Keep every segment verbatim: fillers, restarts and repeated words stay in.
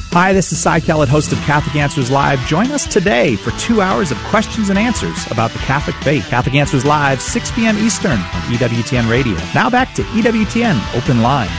Hi, this is Cy Kellett, host of Catholic Answers Live. Join us today for two hours of questions and answers about the Catholic faith. Catholic Answers Live, six p.m. Eastern on E W T N Radio. Now back to E W T N Open Line.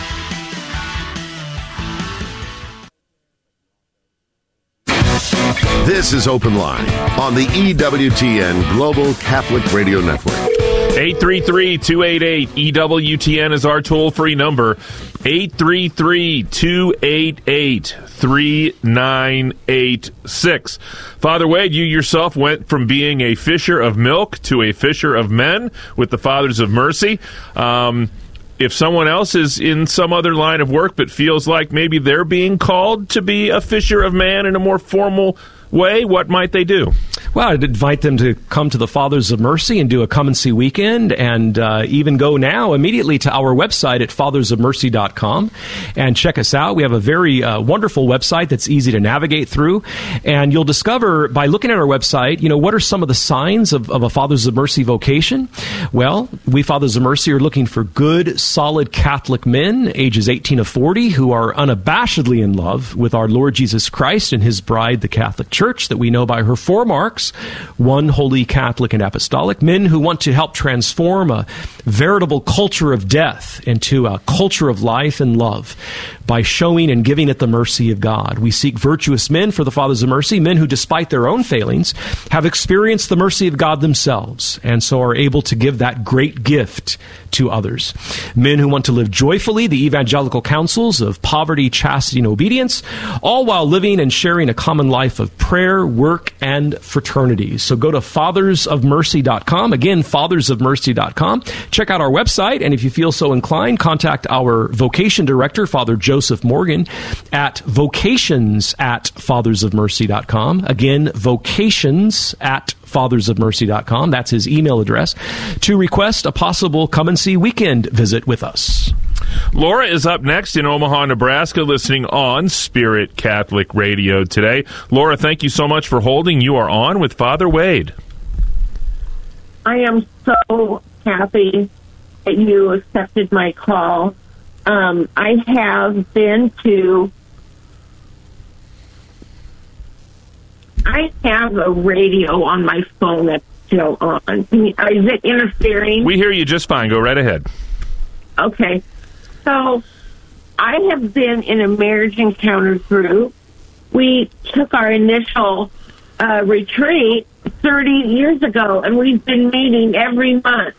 This is Open Line on the E W T N Global Catholic Radio Network. eight three three, two eight eight, E W T N is our toll-free number. eight three three, two eight eight, three nine eight six. Father Wade, you yourself went from being a fisher of milk to a fisher of men with the Fathers of Mercy. Um, if someone else is in some other line of work but feels like maybe they're being called to be a fisher of man in a more formal way, what might they do? Well, I'd invite them to come to the Fathers of Mercy and do a come and see weekend, and uh, even go now immediately to our website at fathers of mercy dot com and check us out. We have a very uh, wonderful website that's easy to navigate through, and you'll discover by looking at our website, you know, what are some of the signs of, of a Fathers of Mercy vocation? Well, we Fathers of Mercy are looking for good, solid Catholic men, ages eighteen to forty, who are unabashedly in love with our Lord Jesus Christ and his bride, the Catholic Church, that we know by her four marks: one, holy, Catholic, and apostolic. Men who want to help transform a veritable culture of death into a culture of life and love by showing and giving it the mercy of God. We seek virtuous men for the Fathers of Mercy, men who, despite their own failings, have experienced the mercy of God themselves, and so are able to give that great gift to others. Men who want to live joyfully the evangelical counsels of poverty, chastity, and obedience, all while living and sharing a common life of prayer, work, and fraternity. So go to fathers of mercy dot com. Again, fathers of mercy dot com. Check out our website, and if you feel so inclined, contact our vocation director, Father Joseph Morgan, at vocations at fathers of mercy dot com. Again, vocations at fathers of mercy dot com. That's his email address to request a possible come-and-see weekend visit with us. Laura is up next in Omaha, Nebraska, listening on Spirit Catholic Radio today. Laura, thank you so much for holding. You are on with Father Wade. I am so happy that you accepted my call. Um, I have been to... I have a radio on my phone that's still on. Is it interfering? We hear you just fine. Go right ahead. Okay. So, I have been in a marriage encounter group. We took our initial uh, retreat thirty years ago, and we've been meeting every month.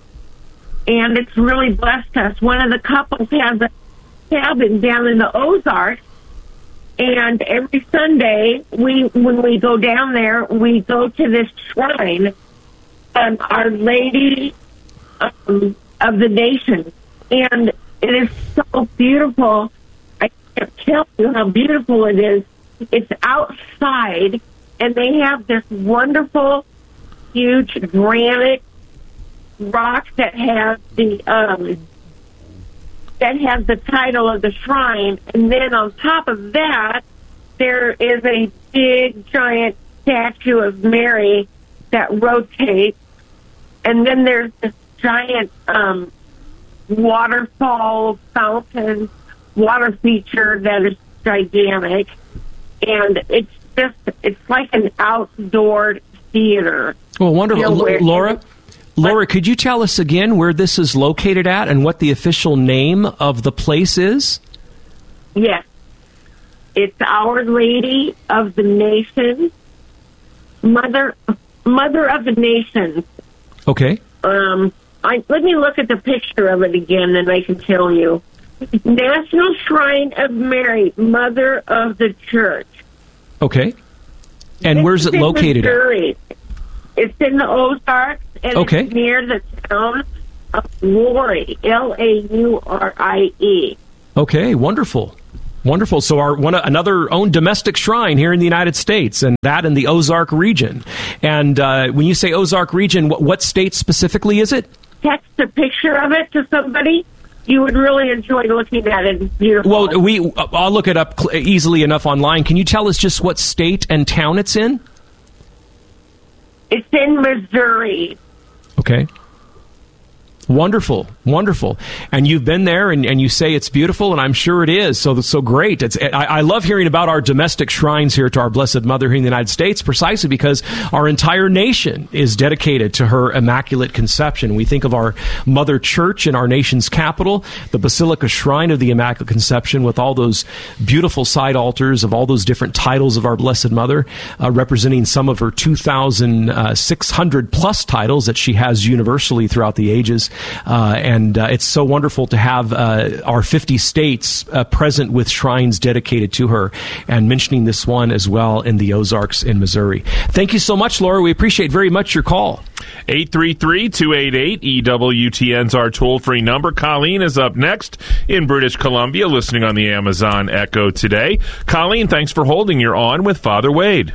And it's really blessed us. One of the couples has a cabin down in the Ozarks, and every Sunday, we when we go down there, we go to this shrine, um, Our Lady um, of the Nations. And it is so beautiful. I can't tell you how beautiful it is. It's outside, and they have this wonderful, huge granite rock that has the um, that has the title of the shrine, and then on top of that, there is a big, giant statue of Mary that rotates, and then there's this giant um, waterfall fountain water feature that is gigantic, and it's just, it's like an outdoor theater. Well, wonderful. You know, where- Laura? Laura, could you tell us again where this is located at and what the official name of the place is? Yes. It's Our Lady of the Nations, Mother Mother of the Nations. Okay. Um, I, let me look at the picture of it again, and I can tell you. National Shrine of Mary, Mother of the Church. Okay. And It's where's it in located Missouri. at? It's in the Ozarks, and Okay. it's near the town of Laurie, L A U R I E. Okay, wonderful. Wonderful. So our one another own domestic shrine here in the United States, and that in the Ozark region. And uh, when you say Ozark region, what, what state specifically is it? Text a picture of it to somebody. You would really enjoy looking at it. It's beautiful. Well, we I'll look it up cl- easily enough online. Can you tell us just what state and town it's in? It's in Missouri. Okay. Wonderful. Wonderful. And you've been there and, and you say it's beautiful, and I'm sure it is. So so great. It's I, I love hearing about our domestic shrines here to our Blessed Mother here in the United States, precisely because our entire nation is dedicated to her Immaculate Conception. We think of our Mother Church in our nation's capital, the Basilica Shrine of the Immaculate Conception, with all those beautiful side altars of all those different titles of our Blessed Mother, uh, representing some of her two thousand six hundred plus titles that she has universally throughout the ages. Uh, and And uh, it's so wonderful to have uh, our fifty states uh, present with shrines dedicated to her, and mentioning this one as well in the Ozarks in Missouri. Thank you so much, Laura. We appreciate very much your call. eight three three, two eight eight, E W T N's our toll-free number. Colleen is up next in British Columbia, listening on the Amazon Echo today. Colleen, thanks for holding. You're on with Father Wade.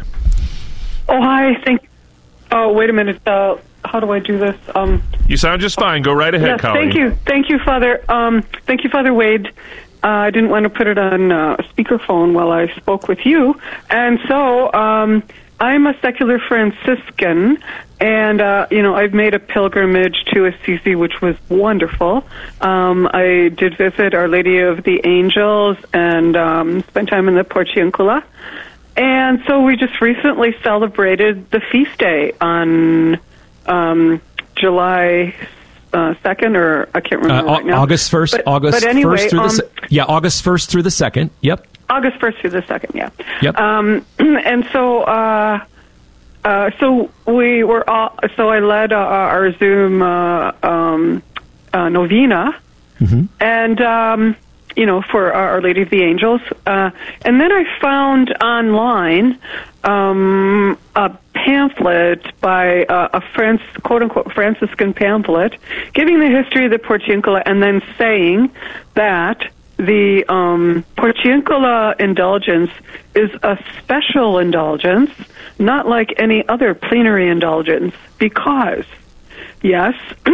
Oh, hi. Thank. Oh, wait a minute. Uh, how do I do this? Um, you sound just fine. Go right ahead, yes, Colleen. Thank you. Thank you, Father. Um, thank you, Father Wade. Uh, I didn't want to put it on uh, speakerphone while I spoke with you. And so um, I'm a secular Franciscan, and, uh, you know, I've made a pilgrimage to Assisi, which was wonderful. Um, I did visit Our Lady of the Angels and um, spent time in the Porciuncula. And so we just recently celebrated the feast day on um, July uh, second, or I can't remember uh, right now. August first. But, August but anyway, first through um, the se- yeah, August first through the second. Yep. August first through the second. Yeah. Yep. Um, and so, uh, uh, so we were all. So I led uh, our Zoom uh, um, uh, novena, mm-hmm. and. Um, you know, for Our Lady of the Angels. Uh, and then I found online um, a pamphlet by uh, a French, quote-unquote Franciscan pamphlet giving the history of the Porciuncula, and then saying that the um, Porciuncula indulgence is a special indulgence, not like any other plenary indulgence, because, yes,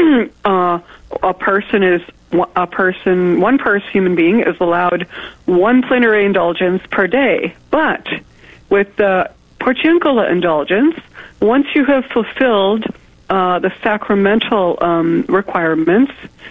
uh, a person is a person, one person, human being, is allowed one plenary indulgence per day. But with the Porciuncula indulgence, once you have fulfilled uh, the sacramental um, requirements,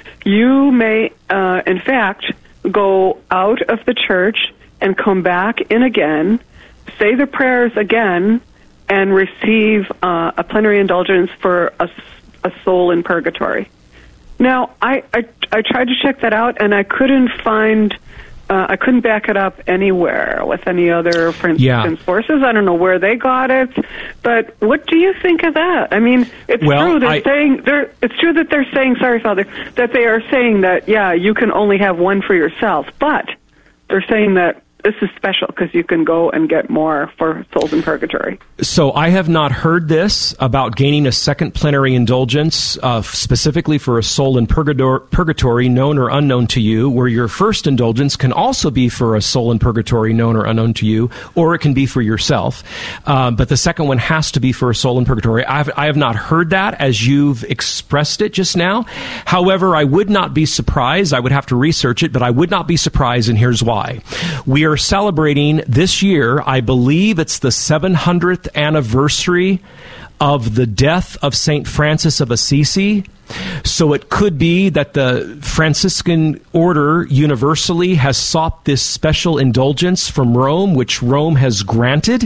you may, uh, in fact, go out of the church and come back in again, say the prayers again, and receive uh, a plenary indulgence for a, a soul in purgatory. Now, I, I I tried to check that out, and I couldn't find, uh, I couldn't back it up anywhere with any other Franciscan yeah. sources. I don't know where they got it, but what do you think of that? I mean, it's well, true they're I, saying they're. It's true that they're saying, sorry, Father, that they are saying that yeah, you can only have one for yourself, but they're saying that this is special because you can go and get more for souls in purgatory. So I have not heard this about gaining a second plenary indulgence uh, specifically for a soul in purgator- purgatory, known or unknown to you, where your first indulgence can also be for a soul in purgatory, known or unknown to you, or it can be for yourself. Uh, but the second one has to be for a soul in purgatory. I've, I have not heard that as you've expressed it just now. However, I would not be surprised. I would have to research it, but I would not be surprised, and here's why. We are celebrating this year, I believe it's the seven hundredth anniversary of the death of Saint Francis of Assisi. So it could be that the Franciscan order universally has sought this special indulgence from Rome, which Rome has granted,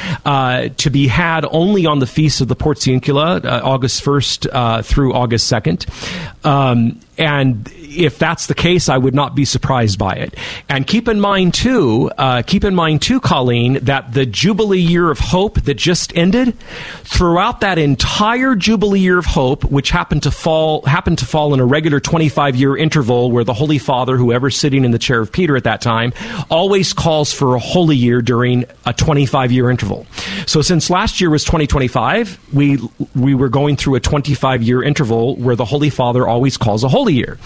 uh, to be had only on the feast of the Porciuncula, uh, August first uh, through August second. Um, and if that's the case, I would not be surprised by it. And keep in mind, too, uh, keep in mind, too, Colleen, that the Jubilee Year of Hope that just ended, throughout that entire Jubilee Year of Hope, which happened to fall happened to fall in a regular twenty-five year interval where the Holy Father, whoever's sitting in the chair of Peter at that time, always calls for a holy year during a twenty-five year interval. So since last year was twenty twenty-five, we we were going through a twenty-five year interval where the Holy Father always calls a holy year.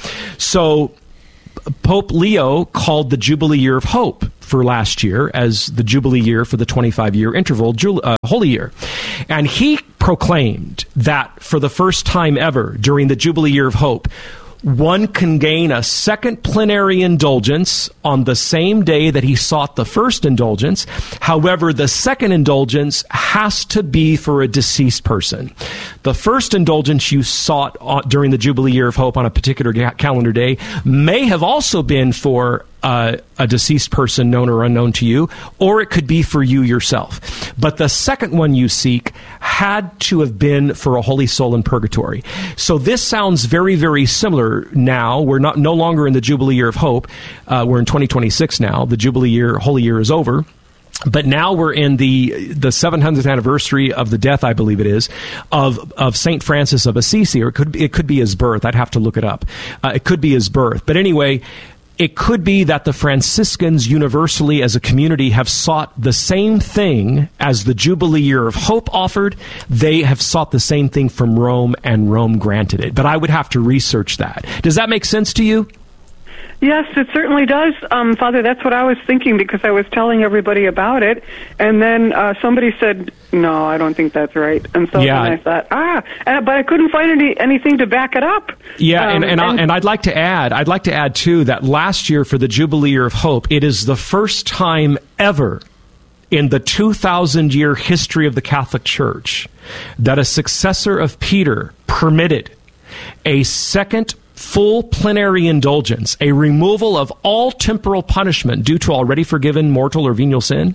So Pope Leo called the Jubilee Year of Hope for last year as the Jubilee year for the twenty-five year interval, uh, Holy Year. And he proclaimed that for the first time ever during the Jubilee Year of Hope, one can gain a second plenary indulgence on the same day that he sought the first indulgence. However, the second indulgence has to be for a deceased person. The first indulgence you sought during the Jubilee Year of Hope on a particular calendar day may have also been for Uh, a deceased person, known or unknown to you, or it could be for you yourself. But the second one you seek had to have been for a holy soul in purgatory. So this sounds very, very similar now. We're not no longer in the Jubilee Year of Hope. Uh, we're in twenty twenty-six now. The Jubilee Year, Holy Year is over. But now we're in the the seven hundredth anniversary of the death, I believe it is, of of Saint Francis of Assisi, or it could, it could be his birth. I'd have to look it up. Uh, it could be his birth. But anyway, it could be that the Franciscans universally as a community have sought the same thing as the Jubilee Year of Hope offered. They have sought the same thing from Rome, and Rome granted it. But I would have to research that. Does that make sense to you? Yes, it certainly does, um, Father. That's what I was thinking, because I was telling everybody about it, and then uh, somebody said, "No, I don't think that's right." And so yeah. then I thought, ah, uh, but I couldn't find any anything to back it up. Yeah, um, and and, and, and I'd like to add, I'd like to add too that last year for the Jubilee Year of Hope, it is the first time ever in the two thousand year history of the Catholic Church that a successor of Peter permitted a second full plenary indulgence, a removal of all temporal punishment due to already forgiven mortal or venial sin,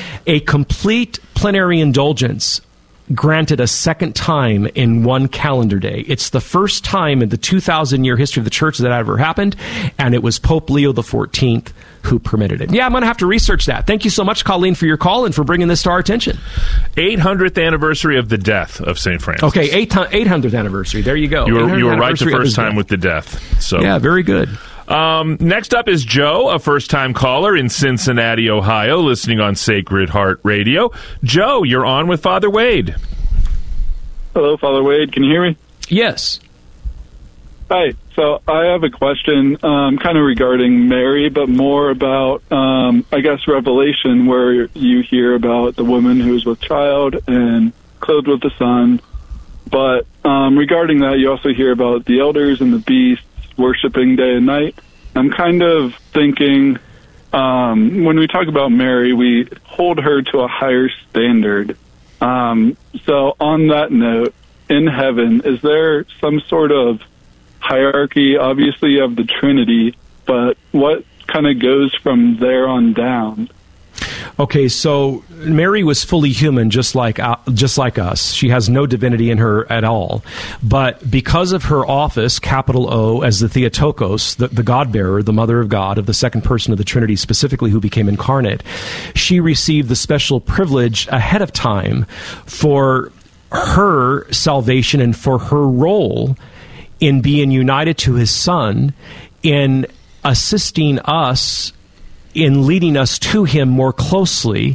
a complete plenary indulgence granted a second time in one calendar day. It's the first time in the two thousand year history of the church that ever happened, and it was Pope Leo the fourteenth who permitted it. Yeah, I'm going to have to research that. Thank you so much, Colleen, for your call and for bringing this to our attention. eight hundredth anniversary of the death of Saint Francis. Okay, eight hundredth anniversary. There you go. You were, you were right the first time with the death. So yeah, very good. Um, next up is Joe, a first-time caller in Cincinnati, Ohio, listening on Sacred Heart Radio. Joe, you're on with Father Wade. Hello, Father Wade. Can you hear me? Yes. Hi. So I have a question um, kind of regarding Mary, but more about, um, I guess, Revelation, where you hear about the woman who was with child and clothed with the sun. But um, regarding that, you also hear about the elders and the beasts worshiping day and night. I'm kind of thinking, um, when we talk about Mary, we hold her to a higher standard. Um, so on that note, in heaven, is there some sort of hierarchy? Obviously you have the Trinity, but what kind of goes from there on down? Okay, so Mary was fully human, just like uh, just like us. She has no divinity in her at all. But because of her office, capital O, as the Theotokos, the, the God-bearer, the Mother of God, of the second person of the Trinity, specifically who became incarnate, she received the special privilege ahead of time for her salvation and for her role in being united to his Son, in assisting us, in leading us to him more closely.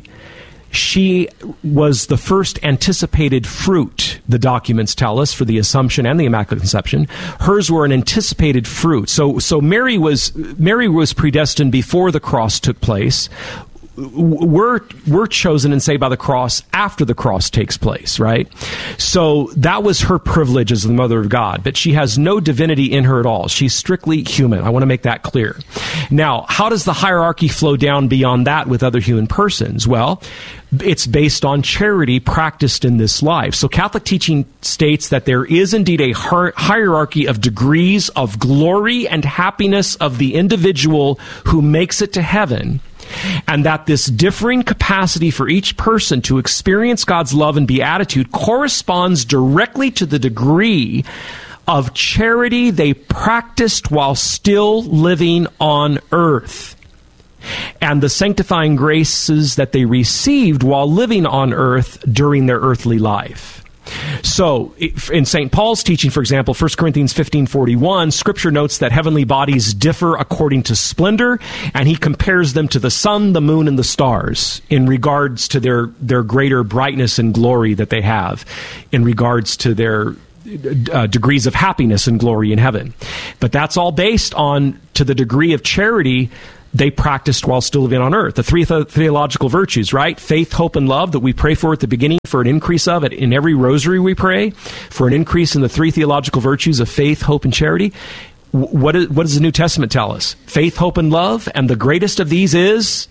She was the first anticipated fruit, the documents tell us, for the Assumption and the Immaculate Conception. Hers were an anticipated fruit. So so Mary was Mary was predestined before the cross took place. We're, we're chosen and saved by the cross after the cross takes place, right? So that was her privilege as the Mother of God, but she has no divinity in her at all. She's strictly human. I want to make that clear. Now, how does the hierarchy flow down beyond that with other human persons? Well, it's based on charity practiced in this life. So Catholic teaching states that there is indeed a hierarchy of degrees of glory and happiness of the individual who makes it to heaven, and that this differing capacity for each person to experience God's love and beatitude corresponds directly to the degree of charity they practiced while still living on earth, and the sanctifying graces that they received while living on earth during their earthly life. So, in Saint Paul's teaching, for example, First Corinthians fifteen forty-one, Scripture notes that heavenly bodies differ according to splendor, and he compares them to the sun, the moon, and the stars in regards to their, their greater brightness and glory that they have, in regards to their uh, degrees of happiness and glory in heaven. But that's all based on to the degree of charity they practiced while still living on earth. The three th- theological virtues, right? Faith, hope, and love that we pray for at the beginning, for an increase of it in every rosary we pray, for an increase in the three theological virtues of faith, hope, and charity. what, is, what does the New Testament tell us? Faith, hope, and love, and the greatest of these is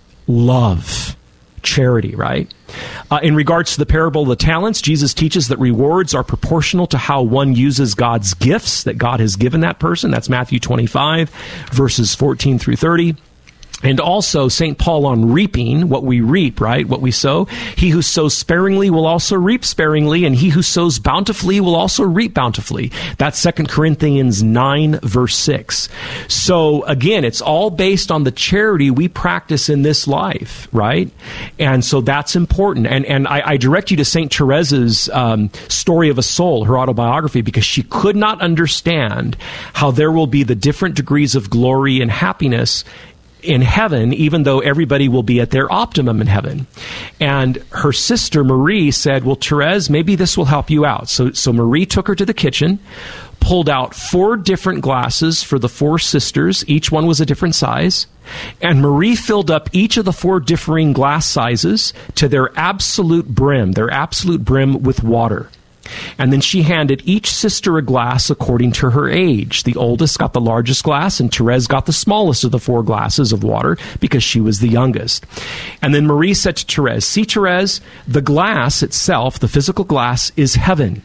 love. Charity, right? Uh, in regards to the parable of the talents, Jesus teaches that rewards are proportional to how one uses God's gifts that God has given that person. That's Matthew twenty-five, verses fourteen through thirty. And also, Saint Paul on reaping, what we reap, right? What we sow. He who sows sparingly will also reap sparingly, and he who sows bountifully will also reap bountifully. That's Second Corinthians nine, verse six. So, again, it's all based on the charity we practice in this life, right? And so that's important. And and I, I direct you to Saint Teresa's um, Story of a Soul, her autobiography, because she could not understand how there will be the different degrees of glory and happiness in heaven, even though everybody will be at their optimum in heaven. And her sister Marie said, well, Therese, maybe this will help you out. So, so Marie took her to the kitchen, pulled out four different glasses for the four sisters. Each one was a different size. And Marie filled up each of the four differing glass sizes to their absolute brim, their absolute brim with water. And then she handed each sister a glass according to her age. The oldest got the largest glass, and Therese got the smallest of the four glasses of water because she was the youngest. And then Marie said to Therese, see, Therese, the glass itself, the physical glass, is heaven.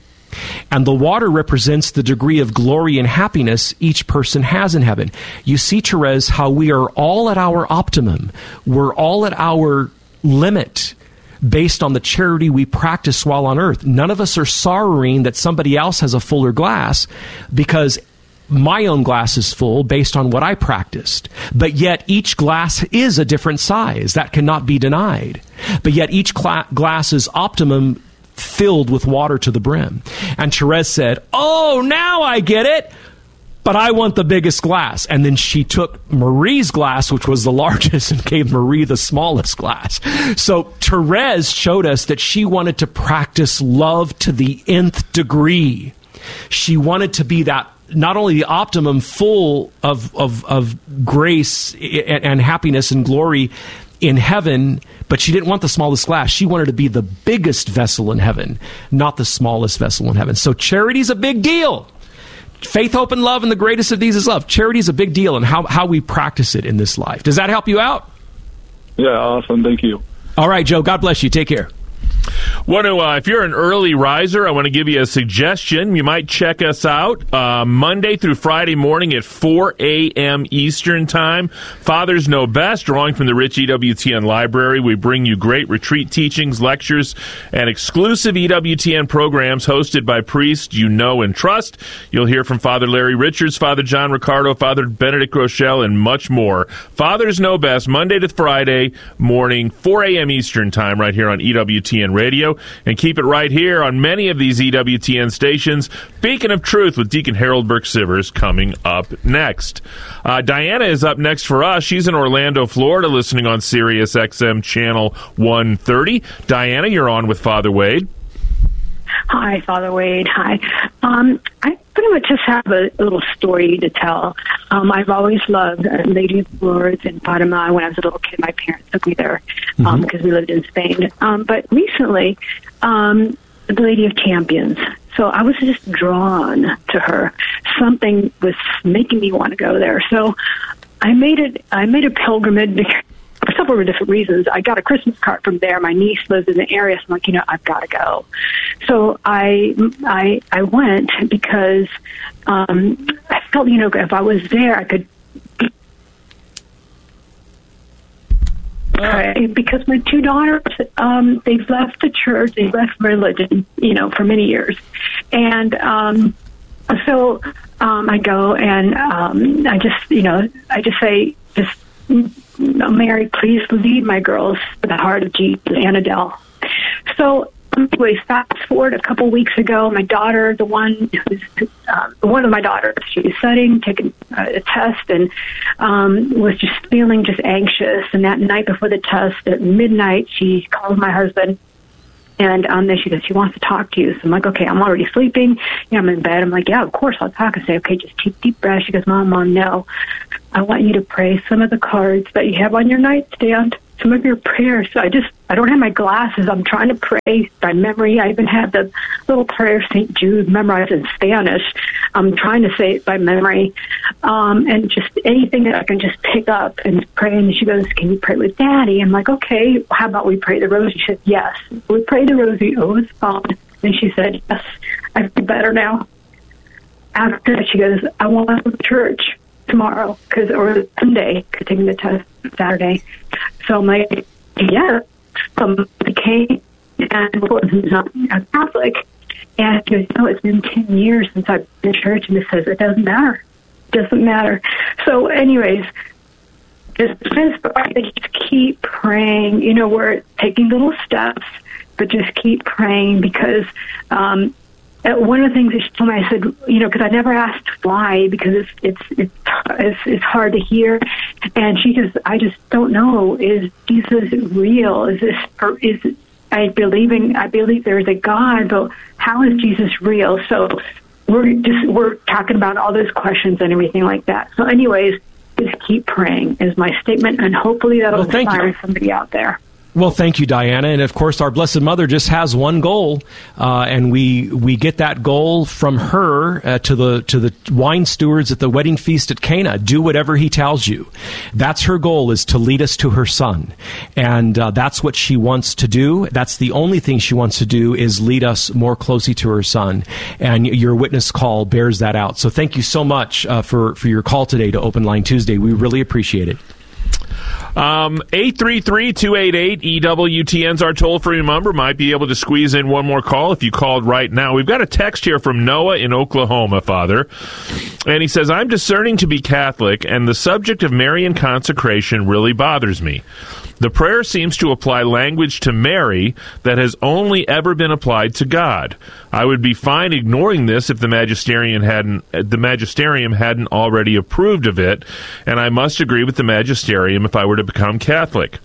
And the water represents the degree of glory and happiness each person has in heaven. You see, Therese, how we are all at our optimum. We're all at our limit based on the charity we practice while on earth. None of us are sorrowing that somebody else has a fuller glass because my own glass is full based on what I practiced. But yet each glass is a different size. That cannot be denied. But yet each cla- glass is optimum filled with water to the brim. And Therese said, oh, now I get it. But I want the biggest glass. And then she took Marie's glass, which was the largest, and gave Marie the smallest glass. So Therese showed us that she wanted to practice love to the nth degree. She wanted to be that, not only the optimum full of, of, of grace and, and happiness and glory in heaven, but she didn't want the smallest glass. She wanted to be the biggest vessel in heaven, not the smallest vessel in heaven. So charity's a big deal. Faith, hope, and love, and the greatest of these is love. Charity is a big deal, and how, how we practice it in this life. Does that help you out? Yeah, awesome. Thank you. All right, Joe. God bless you. Take care. Want to, uh, if you're an early riser, I want to give you a suggestion. You might check us out uh, Monday through Friday morning at four a.m. Eastern Time. Fathers Know Best, drawing from the Rich E W T N Library. We bring you great retreat teachings, lectures, and exclusive E W T N programs hosted by priests you know and trust. You'll hear from Father Larry Richards, Father John Ricardo, Father Benedict Rochelle, and much more. Fathers Know Best, Monday to Friday morning, four a.m. Eastern Time, right here on E W T N Radio. And keep it right here on many of these E W T N stations. Beacon of Truth with Deacon Harold Burke-Sivers coming up next. Uh, Diana is up next for us. She's in Orlando, Florida, listening on Sirius X M Channel one thirty. Diana, you're on with Father Wade. Hi, Father Wade. Hi. Um, I pretty much just have a, a little story to tell. Um, I've always loved uh, Lady of Lourdes and Fatima. When I was a little kid, my parents took me there because um, mm-hmm. we lived in Spain. Um, but recently, um, the Lady of Champions. So I was just drawn to her. Something was making me want to go there. So I made it. I made a pilgrimage. For several different reasons. I got a Christmas card from there. My niece lives in the area, so I'm like, you know, I've got to go. So I, I, I went because um, I felt, you know, if I was there, I could. Pray, because my two daughters, um, they've left the church, they've left religion, you know, for many years, and um, so um, I go and um, I just, you know, I just say, just. Mary, please lead my girls to the heart of Jesus, Annadelle. So, anyways, fast forward a couple weeks ago, my daughter, the one who's uh, one of my daughters, she was studying, taking uh, a test, and um, was just feeling just anxious. And that night before the test, at midnight, she called my husband. And um, then she goes, she wants to talk to you. So I'm like, okay, I'm already sleeping. Yeah, I'm in bed. I'm like, yeah, of course, I'll talk. I say, okay, just take deep breaths. She goes, Mom, Mom, no. I want you to pray some of the cards that you have on your nightstand. So some of your prayers. So I just, I don't have my glasses. I'm trying to pray by memory. I even have the little prayer Saint Jude memorized in Spanish. I'm trying to say it by memory. Um, and just anything that I can just pick up and pray. And she goes, can you pray with Daddy? I'm like, okay, how about we pray the rosary? She said, yes. We prayed the rosary. Oh, it's gone. And she said, yes, I feel better now. After that, she goes, I want to go to church tomorrow, cause, or Sunday, because taking the test Saturday. So I'm like, yeah, um, became, and was not a Catholic. And she goes, no, it's been ten years since I've been to church, and it says it doesn't matter. It doesn't matter. So anyways, just, just keep praying. You know, we're taking little steps, but just keep praying, because um, one of the things that she told me, I said, you know, because I never asked why, because it's it's it's it's, it's hard to hear, and she just, I just don't know. Is Jesus real? Is this, or is I believing? I believe there is a God, but how is Jesus real? So we're just we're talking about all those questions and everything like that. So, anyways, just keep praying is my statement, and hopefully that'll well, inspire somebody out there. Well, thank you, Diana. And of course, our Blessed Mother just has one goal, uh, and we we get that goal from her uh, to the to the wine stewards at the wedding feast at Cana. Do whatever he tells you. That's her goal, is to lead us to her Son, and uh, that's what she wants to do. That's the only thing she wants to do, is lead us more closely to her Son. And your witness call bears that out. So thank you so much uh, for for your call today to Open Line Tuesday. We really appreciate it. Um, eight three three, two eight eight, E W T N's our toll-free number. Might be able to squeeze in one more call if you called right now. We've got a text here from Noah in Oklahoma, Father. And he says, I'm discerning to be Catholic, and the subject of Marian consecration really bothers me. The prayer seems to apply language to Mary that has only ever been applied to God. I would be fine ignoring this if the magisterium hadn't the magisterium hadn't already approved of it, and I must agree with the magisterium if I were to become Catholic.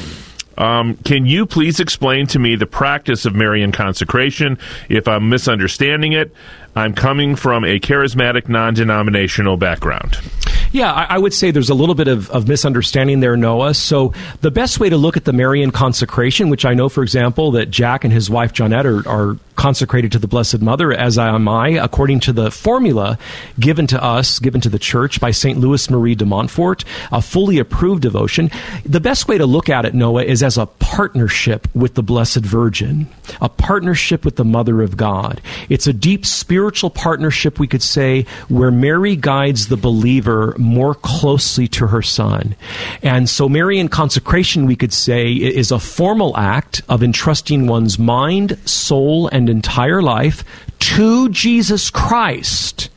Um, can you please explain to me the practice of Marian consecration? If I'm misunderstanding it, I'm coming from a charismatic, non-denominational background. Yeah, I, I would say there's a little bit of, of misunderstanding there, Noah. So the best way to look at the Marian consecration, which I know, for example, that Jack and his wife Johnette are, are consecrated to the Blessed Mother, as am I, according to the formula given to us, given to the Church by Saint Louis Marie de Montfort, a fully approved devotion. The best way to look at it, Noah, is as a partnership with the Blessed Virgin, a partnership with the Mother of God. It's a deep spiritual partnership, we could say, where Mary guides the believer more closely to her Son. And so Marian consecration, we could say, is a formal act of entrusting one's mind, soul, and entire life to Jesus Christ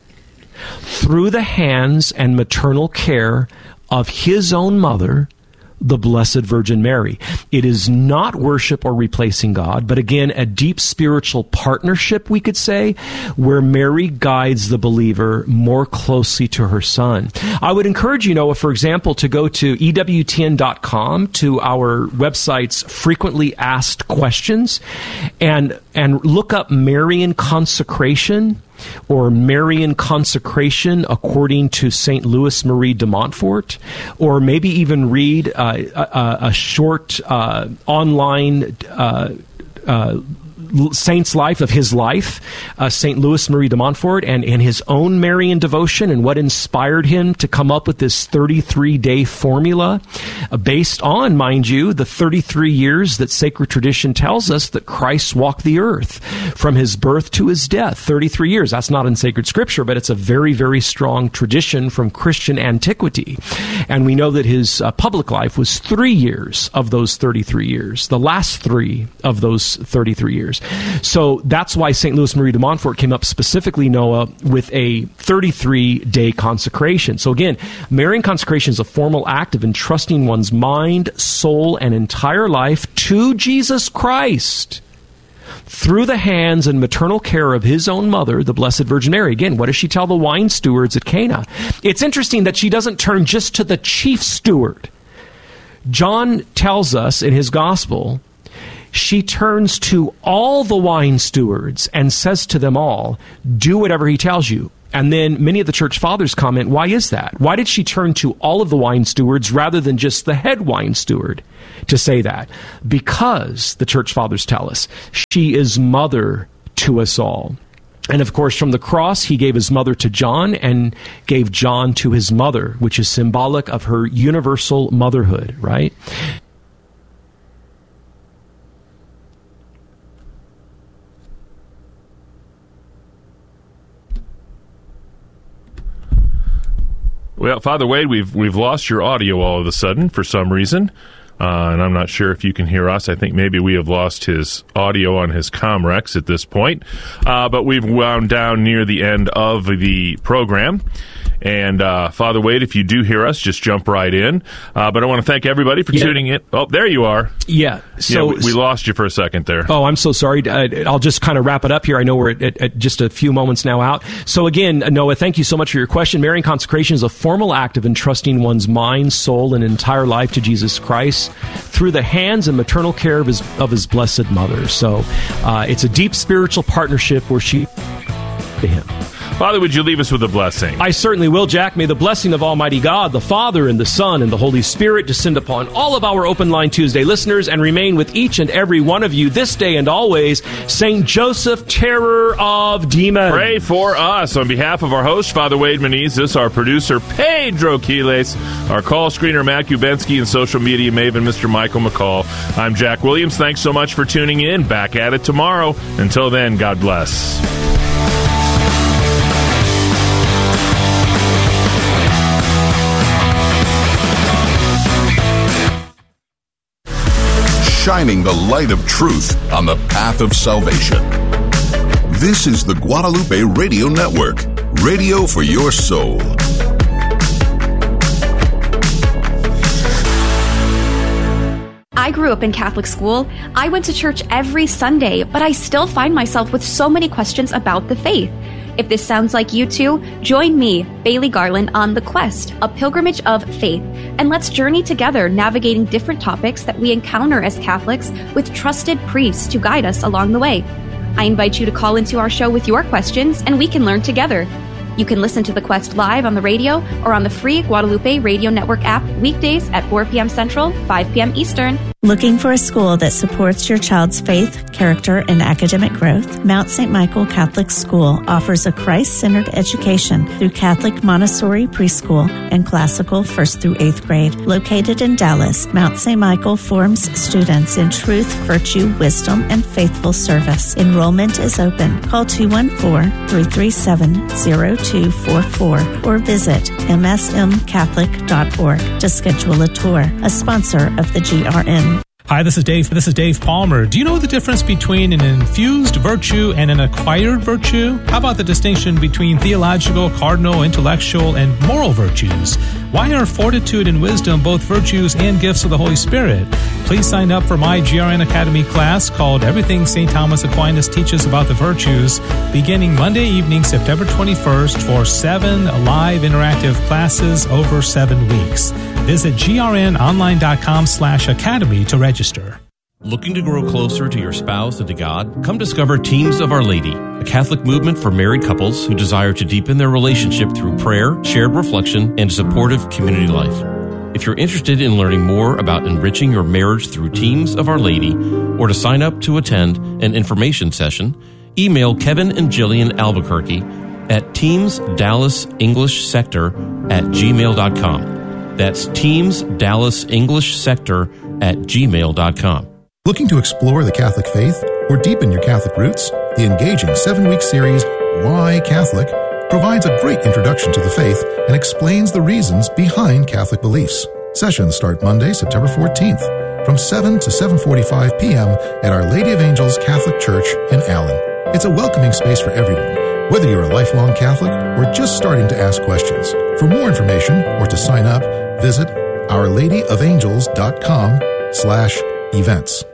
through the hands and maternal care of his own mother, the Blessed Virgin Mary. It is not worship or replacing God, but again, a deep spiritual partnership, we could say, where Mary guides the believer more closely to her Son. I would encourage you, Noah, for example, to go to E W T N dot com, to our website's frequently asked questions, and, and look up Marian consecration, or Marian consecration according to Saint Louis Marie de Montfort, or maybe even read uh, a, a short uh, online uh, uh, saint's life of his life, uh, Saint Louis Marie de Montfort, and, and his own Marian devotion, and what inspired him to come up with this thirty-three day formula uh, based on, mind you, the thirty-three years that sacred tradition tells us that Christ walked the earth from his birth to his death. thirty-three years. That's not in sacred scripture, but it's a very, very strong tradition from Christian antiquity. And we know that his uh, public life was three years of those thirty-three years, the last three of those thirty-three years. So that's why Saint Louis Marie de Montfort came up specifically, Noah, with a thirty-three day consecration. So again, Marian consecration is a formal act of entrusting one's mind, soul, and entire life to Jesus Christ through the hands and maternal care of his own mother, the Blessed Virgin Mary. Again, what does she tell the wine stewards at Cana? It's interesting that she doesn't turn just to the chief steward. John tells us in his gospel, she turns to all the wine stewards and says to them all, do whatever he tells you. And then many of the church fathers comment, why is that? Why did she turn to all of the wine stewards rather than just the head wine steward to say that? Because, the church fathers tell us, she is mother to us all. And of course, from the cross, he gave his mother to John and gave John to his mother, which is symbolic of her universal motherhood, right? Well, Father Wade, we've we've lost your audio all of a sudden for some reason, uh, and I'm not sure if you can hear us. I think maybe we have lost his audio on his Comrex at this point, uh, but we've wound down near the end of the program. And uh, Father Wade, if you do hear us, just jump right in. Uh, but I want to thank everybody for yeah. tuning in. Oh, there you are. Yeah. So yeah, we, we lost you for a second there. Oh, I'm so sorry. I'll just kind of wrap it up here. I know we're at, at just a few moments now out. So again, Noah, thank you so much for your question. Marian consecration is a formal act of entrusting one's mind, soul, and entire life to Jesus Christ through the hands and maternal care of his of his blessed mother. So uh, it's a deep spiritual partnership where she to him. Father, would you leave us with a blessing? I certainly will, Jack. May the blessing of Almighty God, the Father, and the Son, and the Holy Spirit descend upon all of our Open Line Tuesday listeners and remain with each and every one of you this day and always. Saint Joseph, terror of demons. Pray for us. On behalf of our host, Father Wade Menezes, our producer, Pedro Quiles, our call screener, Matt Kubensky, and social media maven, Mister Michael McCall, I'm Jack Williams. Thanks so much for tuning in. Back at it tomorrow. Until then, God bless. Shining the light of truth on the path of salvation. This is the Guadalupe Radio Network, radio for your soul. I grew up in Catholic school. I went to church every Sunday, but I still find myself with so many questions about the faith. If this sounds like you too, join me, Bailey Garland, on The Quest, a pilgrimage of faith, and let's journey together navigating different topics that we encounter as Catholics with trusted priests to guide us along the way. I invite you to call into our show with your questions, and we can learn together. You can listen to The Quest live on the radio or on the free Guadalupe Radio Network app weekdays at four p.m. Central, five p.m. Eastern. Looking for a school that supports your child's faith, character, and academic growth? Mount Saint Michael Catholic School offers a Christ-centered education through Catholic Montessori preschool and classical first through eighth grade. Located in Dallas, Mount Saint Michael forms students in truth, virtue, wisdom, and faithful service. Enrollment is open. Call two one four, three three seven, zero two four four or visit m s m catholic dot org to schedule a tour. A sponsor of the G R N. Hi, this is Dave. This is Dave Palmer. Do you know the difference between an infused virtue and an acquired virtue? How about the distinction between theological, cardinal, intellectual, and moral virtues? Why are fortitude and wisdom both virtues and gifts of the Holy Spirit? Please sign up for my G R N Academy class called Everything Saint Thomas Aquinas Teaches About the Virtues, beginning Monday evening, September twenty-first, for seven live interactive classes over seven weeks. Visit grnonline.com slash academy to register. Looking to grow closer to your spouse and to God? Come discover Teams of Our Lady, a Catholic movement for married couples who desire to deepen their relationship through prayer, shared reflection, and supportive community life. If you're interested in learning more about enriching your marriage through Teams of Our Lady, or to sign up to attend an information session, email Kevin and Jillian Albuquerque at teams dallas english sector at gmail dot com. That's teams dallas english sector at gmail dot com. Looking to explore the Catholic faith or deepen your Catholic roots? The engaging seven-week series, Why Catholic?, provides a great introduction to the faith and explains the reasons behind Catholic beliefs. Sessions start Monday, September fourteenth, from seven to seven forty-five p.m. at Our Lady of Angels Catholic Church in Allen. It's a welcoming space for everyone, whether you're a lifelong Catholic or just starting to ask questions. For more information or to sign up, visit ourladyofangels.com slash events.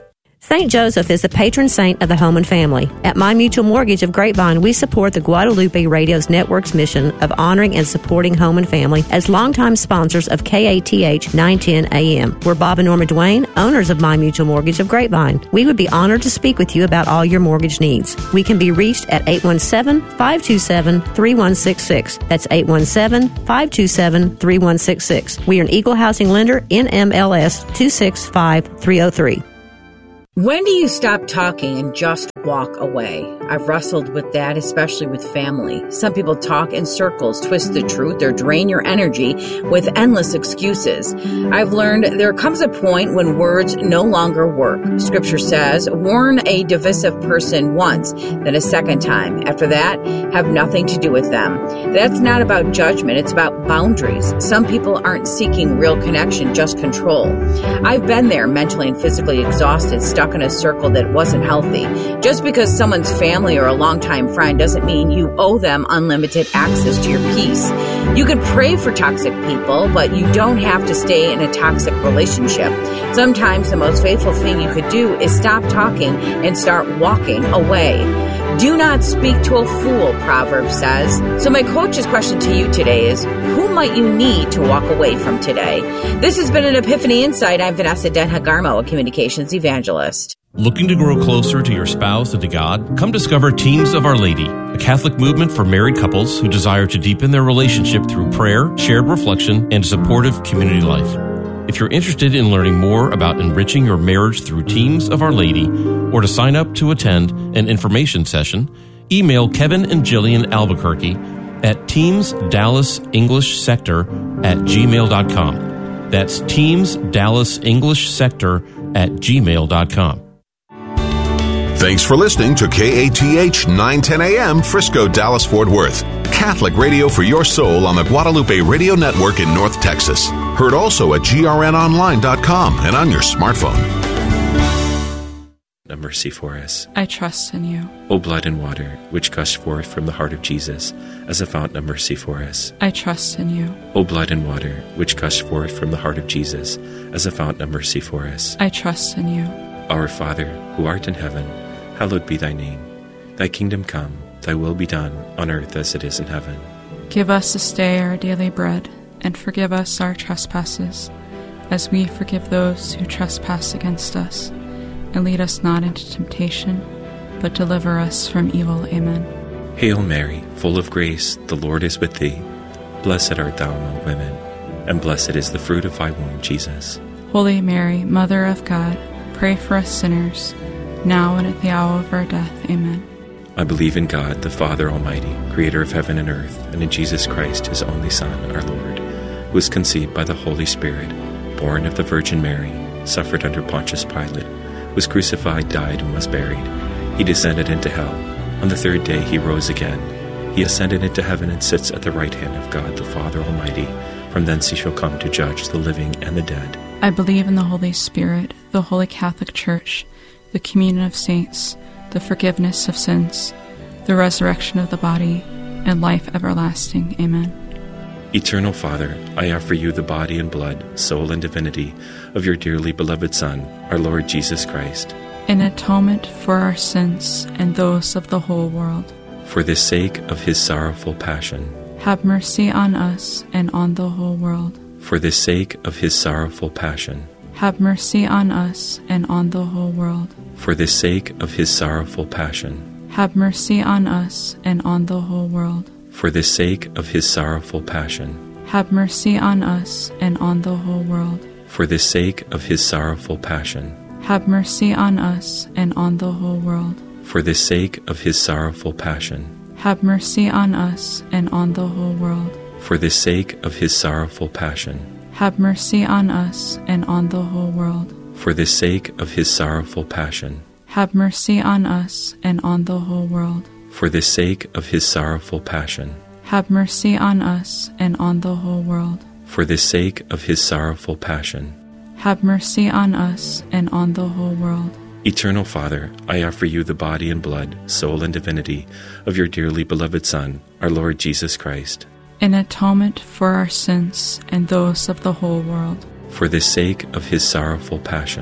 Saint Joseph is the patron saint of the home and family. At My Mutual Mortgage of Grapevine, we support the Guadalupe Radio's network's mission of honoring and supporting home and family as longtime sponsors of K A T H nine ten A M. We're Bob and Norma Duane, owners of My Mutual Mortgage of Grapevine. We would be honored to speak with you about all your mortgage needs. We can be reached at eight one seven, five two seven, three one six six. That's eight one seven, five two seven, three one six six. We are an equal housing lender, N M L S two six five three oh three. When do you stop talking and just walk away? I've wrestled with that, especially with family. Some people talk in circles, twist the truth, or drain your energy with endless excuses. I've learned there comes a point when words no longer work. Scripture says, warn a divisive person once, then a second time. After that, have nothing to do with them. That's not about judgment. It's about boundaries. Some people aren't seeking real connection, just control. I've been there, mentally and physically exhausted, stuck in a circle that wasn't healthy. Just because someone's family or a longtime friend doesn't mean you owe them unlimited access to your peace. You could pray for toxic people, but you don't have to stay in a toxic relationship. Sometimes the most faithful thing you could do is stop talking and start walking away. Do not speak to a fool, Proverbs says. So my coach's question to you today is, who might you need to walk away from today? This has been an Epiphany Insight. I'm Vanessa Denhagarmo, a communications evangelist. Looking to grow closer to your spouse and to God? Come discover Teams of Our Lady, a Catholic movement for married couples who desire to deepen their relationship through prayer, shared reflection, and supportive community life. If you're interested in learning more about enriching your marriage through Teams of Our Lady, or to sign up to attend an information session, email Kevin and Jillian Albuquerque at Teams Dallas English Sector at gmail dot com. That's Teams Dallas English Sector at gmail dot com. Thanks for listening to K A T H nine ten A M Frisco, Dallas, Fort Worth. Catholic radio for your soul on the Guadalupe Radio Network in North Texas. Heard also at G R N online dot com and on your smartphone. Have mercy for us. I trust in you. O blood and water, which gushed forth from the heart of Jesus as a fountain of mercy for us. I trust in you. O blood and water, which gushed forth from the heart of Jesus as a fountain of mercy for us. I trust in you. Our Father, who art in heaven, hallowed be thy name. Thy kingdom come, thy will be done, on earth as it is in heaven. Give us this day our daily bread, and forgive us our trespasses, as we forgive those who trespass against us. And lead us not into temptation, but deliver us from evil. Amen. Hail Mary, full of grace, the Lord is with thee. Blessed art thou among women, and blessed is the fruit of thy womb, Jesus. Holy Mary, Mother of God, pray for us sinners, now and at the hour of our death. Amen. I believe in God, the Father Almighty, creator of heaven and earth, and in Jesus Christ, his only Son, our Lord, who was conceived by the Holy Spirit, born of the Virgin Mary, suffered under Pontius Pilate, was crucified, died, and was buried. He descended into hell. On the third day he rose again. He ascended into heaven and sits at the right hand of God, the Father Almighty. From thence he shall come to judge the living and the dead. I believe in the Holy Spirit, the Holy Catholic Church, the communion of saints, the forgiveness of sins, the resurrection of the body, and life everlasting. Amen. Eternal Father, I offer you the body and blood, soul and divinity of your dearly beloved Son, our Lord Jesus Christ, in atonement for our sins and those of the whole world. For the sake of his sorrowful passion, have mercy on us and on the whole world. For the sake of his sorrowful passion, have mercy on us and on the whole world. For the sake of his sorrowful passion, have mercy on us and on the whole world. For the sake of his sorrowful passion, have mercy on us and on the whole world. For the sake of his sorrowful passion, have mercy on us and on the whole world. For the sake of his sorrowful passion, have mercy on us and on the whole world. For the sake of his sorrowful passion, have mercy on us and on the whole world. For the sake of his sorrowful passion, have mercy on us and on the whole world. For the sake of his sorrowful passion, have mercy on us and on the whole world. For the sake of his sorrowful passion, have mercy on us and on the whole world. Eternal Father, I offer you the body and blood, soul and divinity of your dearly beloved Son, our Lord Jesus Christ, in atonement for our sins and those of the whole world. For the sake of his sorrowful passion,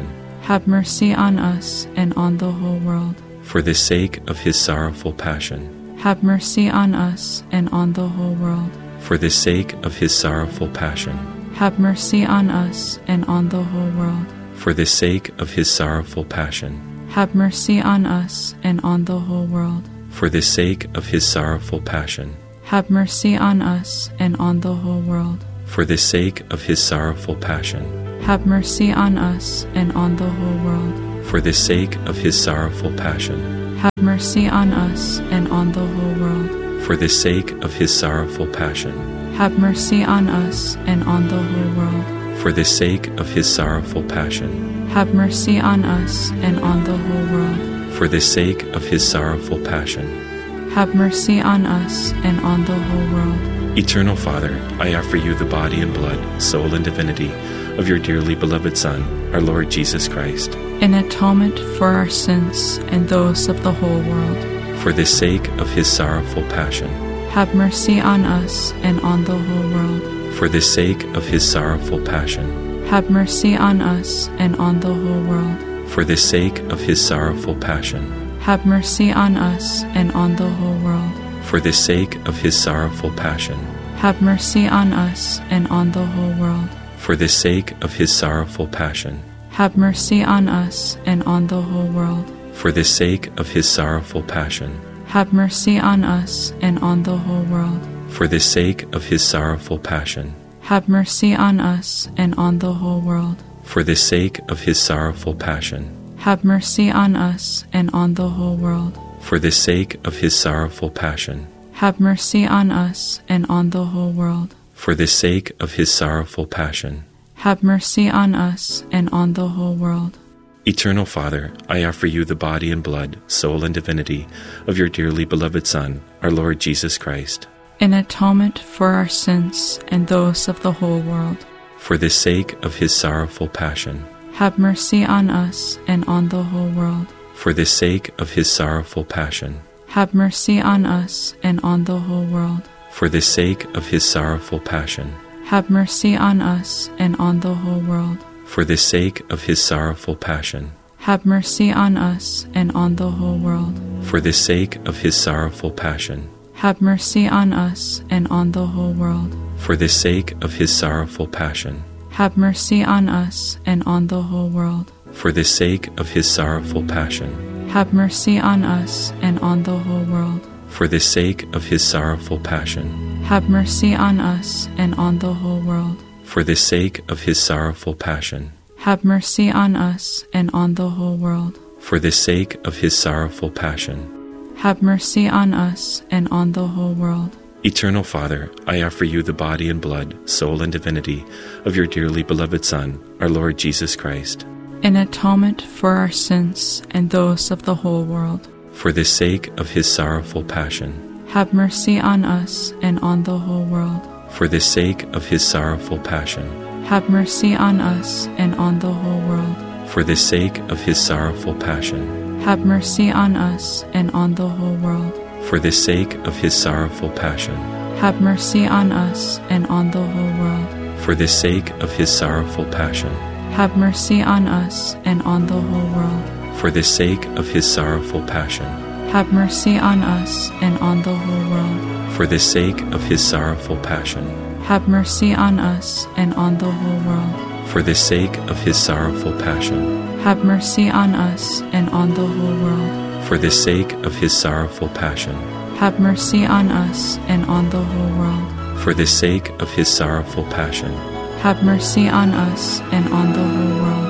have mercy on us and on the whole world. For the sake of his sorrowful passion, have mercy on us and on the whole world. For the sake of his sorrowful passion, have mercy on us and on the whole world. For the sake of his sorrowful passion, have mercy on us and on the whole world. For the sake of his sorrowful passion, have mercy on us and on the whole world. For the sake of his sorrowful passion, have mercy on us and on the whole world. For the sake of his sorrowful passion, have mercy on us and on the whole world. For the sake of his sorrowful passion, have mercy on us and on the whole world. For the sake of his sorrowful passion, have mercy on us and on the whole world. For the sake of his sorrowful passion, have mercy on us and on the whole world. Eternal Father, I offer you the body and blood, soul and divinity of your dearly beloved Son, our Lord Jesus Christ, in atonement for our sins and those of the whole world. For the sake of his sorrowful passion, have mercy on us and on the whole world. For the sake of his sorrowful passion, have mercy on us and on the whole world. For the sake of his sorrowful passion, have mercy on us and on the whole world. For the sake of his sorrowful passion, have mercy on us and on the whole world. For the sake of his sorrowful passion, have mercy on us and on the whole world. For the sake of his sorrowful passion, have mercy on us and on the whole world. For the sake of his sorrowful passion, have mercy on us and on the whole world. For the sake of his sorrowful passion, have mercy on us and on the whole world. For the sake of his sorrowful passion, have mercy on us and on the whole world. For the sake of his sorrowful passion, have mercy on us and on the whole world. Eternal Father, I offer you the body and blood, soul and divinity of your dearly beloved Son, our Lord Jesus Christ, in atonement for our sins and those of the whole world. For the sake of his sorrowful passion, have mercy on us and on the whole world. For the sake of his sorrowful passion, have mercy on us and on the whole world. For the sake of his sorrowful passion, have mercy on us and on the whole world. For the sake of his sorrowful passion, have mercy on us and on the whole world. For the sake of his sorrowful passion, have mercy on us and on the whole world. For the sake of his sorrowful passion, have mercy on us and on the whole world. For the sake of his sorrowful passion, have mercy on us and on the whole world. For the sake of his sorrowful passion, have mercy on us and on the whole world. For the sake of his sorrowful passion, have mercy on us and on the whole world. For the sake of his sorrowful passion, have mercy on us and on the whole world. Eternal Father, I offer you the body and blood, soul and divinity of your dearly beloved Son, our Lord Jesus Christ, in atonement for our sins and those of the whole world. For the sake of his sorrowful passion, have mercy on us and on the whole world. For the sake of his sorrowful passion, have mercy on us and on the whole world. For the sake of his sorrowful passion, have mercy on us and on the whole world. For the sake of his sorrowful passion, have mercy on us and on the whole world. For the sake of his sorrowful passion, have mercy on us and on the whole world. For the sake of his sorrowful passion, have mercy on us and on the whole world. For the sake of his sorrowful passion, have mercy on us and on the whole world. For the sake of his sorrowful passion, have mercy on us and on the whole world. For the sake of his sorrowful passion, have mercy on us and on the whole world. For the sake of his sorrowful passion, have mercy on us and on the whole world.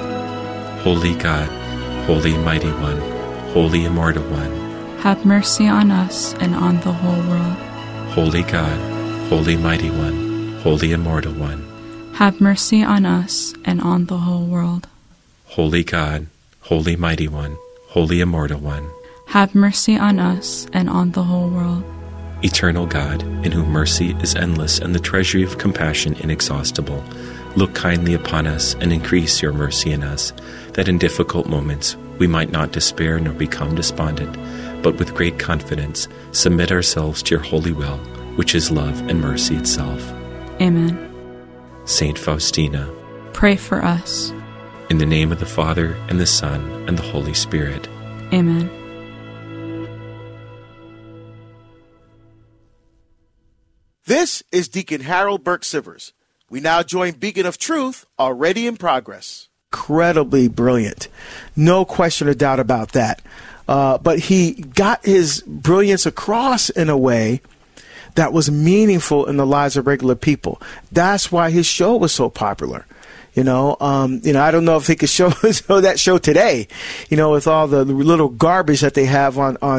Holy God, Holy Mighty One, Holy Immortal One, have mercy on us and on the whole world. Holy God, Holy Mighty One, Holy Immortal One, have mercy on us and on the whole world. Holy God, Holy Mighty One, Holy Immortal One, have mercy on us and on the whole world. Eternal God, in whom mercy is endless and the treasury of compassion inexhaustible, look kindly upon us and increase your mercy in us, that in difficult moments we might not despair nor become despondent, but with great confidence submit ourselves to your holy will, which is love and mercy itself. Amen. Saint Faustina, pray for us. In the name of the Father, and the Son, and the Holy Spirit. Amen. This is Deacon Harold Burke Sivers. We now join Beacon of Truth, already in progress. Incredibly brilliant. No question or doubt about that. Uh, but he got his brilliance across in a way that was meaningful in the lives of regular people. That's why his show was so popular. You know, um, you know, I don't know if he could show, show that show today, you know, with all the little garbage that they have on, on